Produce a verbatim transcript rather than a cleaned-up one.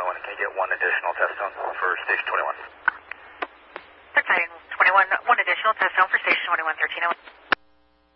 twenty-one, can you get one additional test zone for station twenty-one? Titan twenty-one, one additional test zone for station twenty-one, thirteen oh one.